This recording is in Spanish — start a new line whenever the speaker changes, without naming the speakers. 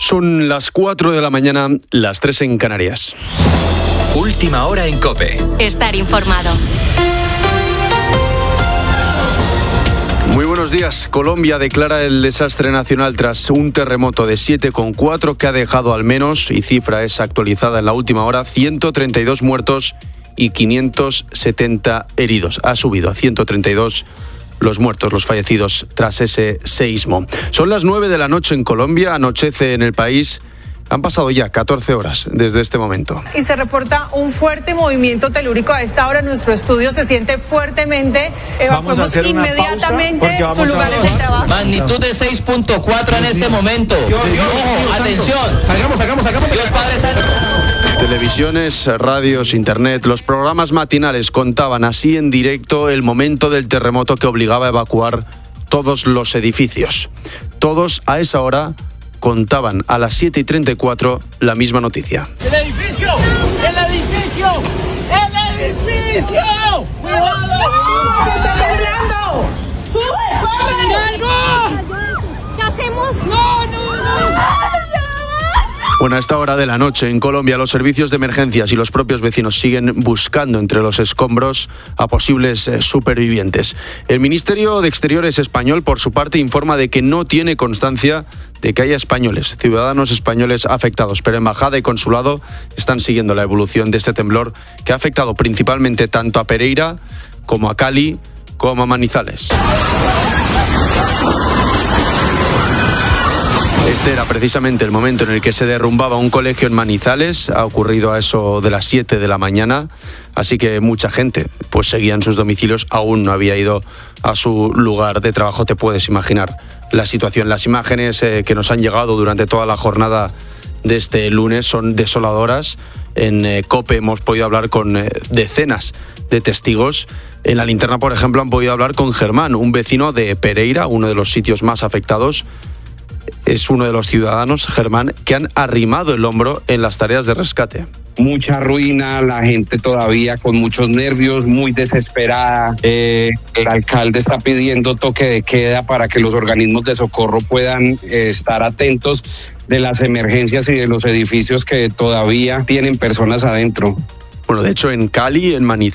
Son las 4 de la mañana, las 3 en Canarias.
Última hora en COPE.
Estar informado.
Muy buenos días. Colombia declara el desastre nacional tras un terremoto de 7,4 que ha dejado al menos, y cifra es actualizada en la última hora, 132 muertos y 570 heridos. Ha subido a 132 los muertos, los fallecidos tras ese seísmo. Son las 9 de la noche en Colombia, anochece en el país. Han pasado ya 14 horas desde este momento.
Y se reporta un fuerte movimiento telúrico. A esta hora nuestro estudio se siente fuertemente. Evacuemos inmediatamente sus lugares de trabajo.
Magnitud de 6.4 en este momento. Ojo, atención. Sacamos. Dios Padre Santo.
Televisiones, radios, internet, los programas matinales contaban así en directo el momento del terremoto que obligaba a evacuar todos los edificios. Todos a esa hora contaban a las 7:34 la misma noticia.
¡El edificio! ¡Cuidado! ¡Está temblando!
¿Qué hacemos?
¡No!
Bueno, a esta hora de la noche en Colombia los servicios de emergencias y los propios vecinos siguen buscando entre los escombros a posibles supervivientes. El Ministerio de Exteriores español, por su parte, informa de que no tiene constancia de que haya ciudadanos españoles afectados, pero embajada y consulado están siguiendo la evolución de este temblor que ha afectado principalmente tanto a Pereira como a Cali como a Manizales. Este era precisamente el momento en el que se derrumbaba un colegio en Manizales. Ha ocurrido a eso de las 7 de la mañana, así que mucha gente pues seguía en sus domicilios, aún no había ido a su lugar de trabajo. Te puedes imaginar la situación. Las imágenes que nos han llegado durante toda la jornada de este lunes son desoladoras. En COPE hemos podido hablar con decenas de testigos. En La Linterna, por ejemplo, han podido hablar con Germán, un vecino de Pereira, uno de los sitios más afectados. Es uno de los ciudadanos, Germán, que han arrimado el hombro en las tareas de rescate.
Mucha ruina, la gente todavía con muchos nervios, muy desesperada. El alcalde está pidiendo toque de queda para que los organismos de socorro puedan estar atentos de las emergencias y de los edificios que todavía tienen personas adentro.
Bueno, de hecho, en Cali, en Manizales,